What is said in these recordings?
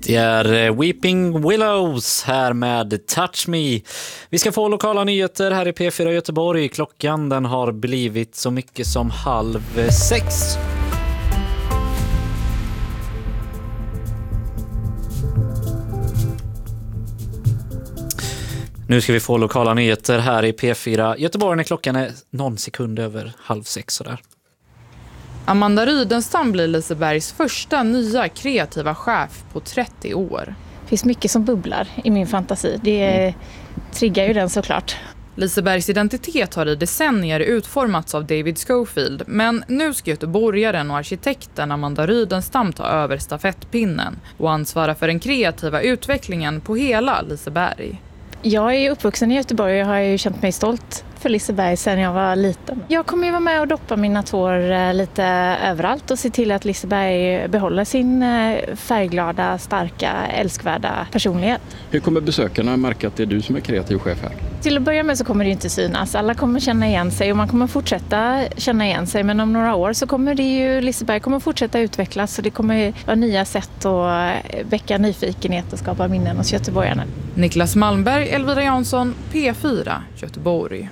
Det är Weeping Willows här med Touch Me. Vi ska få lokala nyheter här i P4 Göteborg. Klockan den har blivit så mycket som 5:30. Nu ska vi få lokala nyheter här i P4 Göteborg när klockan är någon sekund över 5:30 sådär. Amanda Rydenstam blir Lisebergs första nya kreativa chef på 30 år. Det finns mycket som bubblar i min fantasi. Det triggar ju den såklart. Lisebergs identitet har i decennier utformats av David Schofield, men nu ska göteborgaren och arkitekten Amanda Rydenstam ta över stafettpinnen och ansvara för den kreativa utvecklingen på hela Liseberg. Jag är uppvuxen i Göteborg och har ju känt mig stolt för Liseberg sedan jag var liten. Jag kommer ju vara med och doppa mina tår lite överallt och se till att Liseberg behåller sin färgglada, starka, älskvärda personlighet. Hur kommer besökarna märka att det är du som är kreativ chef här? Till att börja med så kommer det inte synas. Alla kommer känna igen sig och man kommer fortsätta känna igen sig. Men om några år så kommer Liseberg kommer fortsätta utvecklas och det kommer vara nya sätt att väcka nyfikenhet och skapa minnen hos göteborgarna. Niklas Malmberg, Elvira Jansson, P4, Göteborg.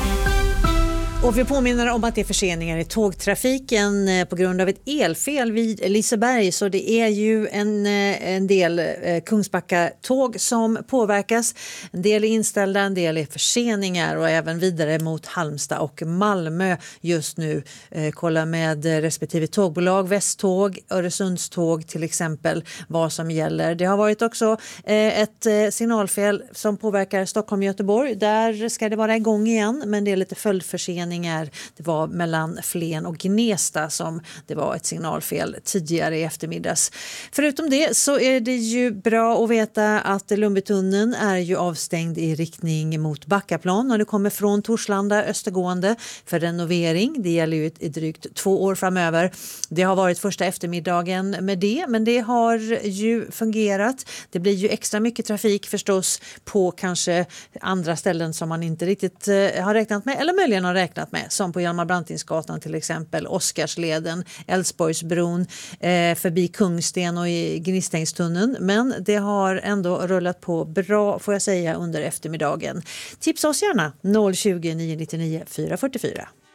Och vi påminner om att det är förseningar i tågtrafiken på grund av ett elfel vid Liseberg. Så det är ju en del Kungsbacka-tåg som påverkas. En del är inställda, en del är förseningar och även vidare mot Halmstad och Malmö just nu. Kolla med respektive tågbolag, Västtåg, Öresundståg till exempel, vad som gäller. Det har varit också ett signalfel som påverkar Stockholm-Göteborg. Där ska det vara igång igen, men det är lite följdförseningar. Det var mellan Flen och Gnesta som det var ett signalfel tidigare i eftermiddags. Förutom det så är det ju bra att veta att Lundbytunneln är ju avstängd i riktning mot Backaplan och det kommer från Torslanda östergående för renovering. Det gäller ju i drygt 2 år framöver. Det har varit första eftermiddagen med det, men det har ju fungerat. Det blir ju extra mycket trafik förstås på kanske andra ställen som man inte riktigt har räknat med eller möjligen har räknat med, som på Hjalmar Brantingsgatan till exempel, Oscarsleden, Älvsborgsbron, förbi Kungsten och i Gnistängstunneln. Men det har ändå rullat på bra får jag säga under eftermiddagen. Tipsa oss gärna 020 999 444.